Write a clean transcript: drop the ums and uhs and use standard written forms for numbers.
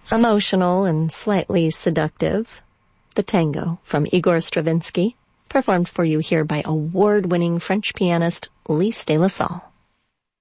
Emotional and slightly seductive, the Tango from Igor Stravinsky, performed for you here by award-winning French pianist Lise de la Salle.